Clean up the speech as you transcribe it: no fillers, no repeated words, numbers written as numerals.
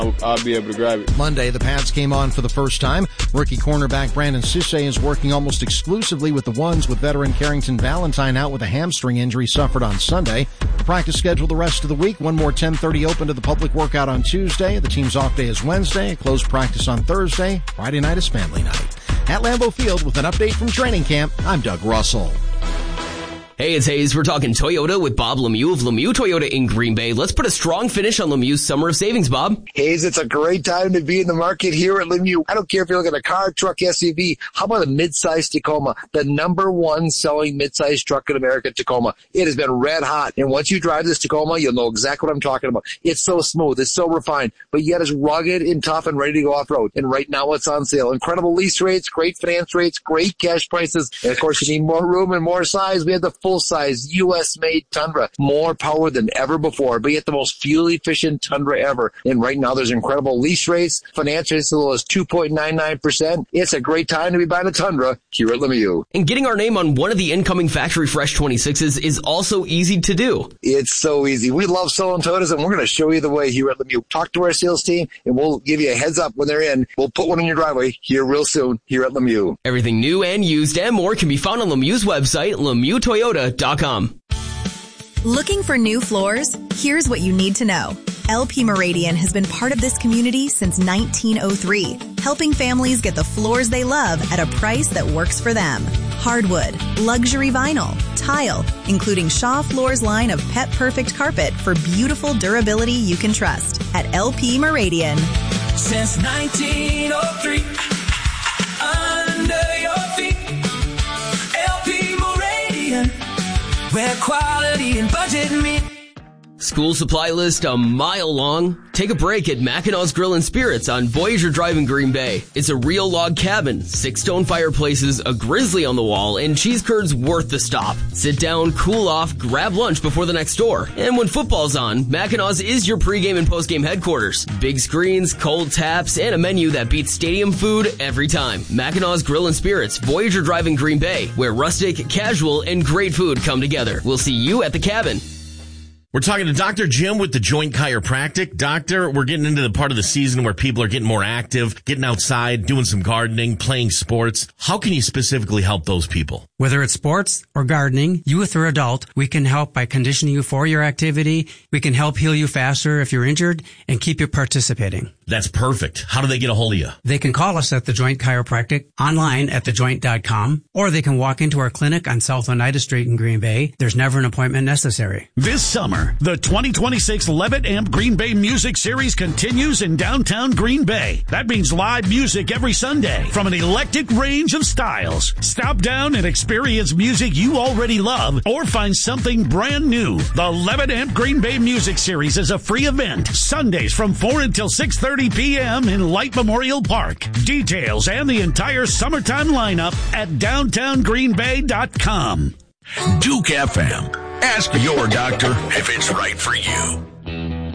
I'll be able to grab it. Monday, the pads came on for the first time. Rookie cornerback Brandon Cisse is working almost exclusively with the ones, with veteran Carrington Valentine out with a hamstring injury suffered on Sunday. The practice schedule the rest of the week. One more 10:30 open to the public workout on Tuesday. The team's off day is Wednesday. A closed practice on Thursday. Friday night is family night. At Lambeau Field with an update from training camp, I'm Doug Russell. Hey, it's Hayes. We're talking Toyota with Bob Lemieux of Lemieux Toyota in Green Bay. Let's put a strong finish on Lemieux's Summer of Savings, Bob. Hayes, it's a great time to be in the market here at Lemieux. I don't care if you're looking at a car, truck, SUV. How about a midsize Tacoma? The number one selling midsize truck in America, Tacoma. It has been red hot. And once you drive this Tacoma, you'll know exactly what I'm talking about. It's so smooth. It's so refined. But yet it's rugged and tough and ready to go off-road. And right now it's on sale. Incredible lease rates, great finance rates, great cash prices. And, of course, you need more room and more size. We have the full-size U.S.-made Tundra, more power than ever before, but yet the most fuel-efficient Tundra ever. And right now, there's incredible lease rates, finance rates as low as 2.99%. It's a great time to be buying a Tundra here at Lemieux. And getting our name on one of the incoming Factory Fresh 26s is also easy to do. It's so easy. We love selling Toyotas, and we're going to show you the way here at Lemieux. Talk to our sales team, and we'll give you a heads up when they're in. We'll put one in your driveway here real soon here at Lemieux. Everything new and used and more can be found on Lemieux's website, LemieuxToyota.com. Looking for new floors? Here's what you need to know. LP Meridian has been part of this community since 1903, helping families get the floors they love at a price that works for them. Hardwood, luxury vinyl, tile, including Shaw Floors' line of Pet Perfect carpet for beautiful durability you can trust at LP Meridian. Since 1903, under your feet, LP Meridian, where quality and budget meet. School supply list a mile long? Take a break at Mackinaw's Grill and Spirits on Voyager Drive in Green Bay. It's a real log cabin, 6 stone fireplaces, a grizzly on the wall, and cheese curds worth the stop. Sit down, cool off, grab lunch before the next door. And when football's on, Mackinaw's is your pregame and postgame headquarters. Big screens, cold taps, and a menu that beats stadium food every time. Mackinaw's Grill and Spirits, Voyager Drive in Green Bay, where rustic, casual, and great food come together. We'll see you at the cabin. We're talking to Dr. Jim with the Joint Chiropractic. Doctor, we're getting into the part of the season where people are getting more active, getting outside, doing some gardening, playing sports. How can you specifically help those people? Whether it's sports or gardening, youth or adult, we can help by conditioning you for your activity. We can help heal you faster if you're injured and keep you participating. That's perfect. How do they get a hold of you? They can call us at The Joint Chiropractic, online at thejoint.com, or they can walk into our clinic on South Oneida Street in Green Bay. There's never an appointment necessary. This summer, the 2026 Levitt Amp Green Bay Music Series continues in downtown Green Bay. That means live music every Sunday from an eclectic range of styles. Stop down and experience music you already love or find something brand new. The Levitt Amp Green Bay Music Series is a free event, Sundays from 4 until 6:30 p.m. in Light Memorial Park. Details and the entire summertime lineup at downtowngreenbay.com. Duke FM. Ask your doctor if it's right for you.